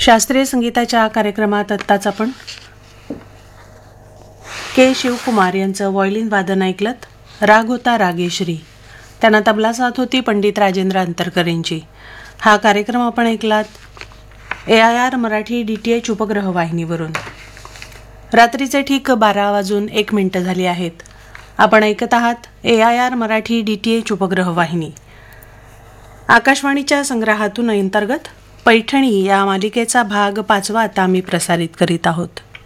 शास्त्रीय संगीताच्या कार्यक्रमात आत्ताच आपण के शिवकुमार यांचं व्हायोलिन वादन ऐकलत. राग होता रागेश्री. त्यांना तबला साथ होती पंडित राजेंद्र अंतरकर यांची. हा कार्यक्रम आपण ऐकलात AIR मराठी DTH उपग्रह वाहिनीवरून. रात्रीचे ठीक 12:01 झाली आहेत. आपण ऐकत आहात AIR मराठी DTH उपग्रह वाहिनी. आकाशवाणीच्या संग्रहातून अंतर्गत पैठणी या मालिकेचा भाग 5 आता आम्ही प्रसारित करीत आहोत.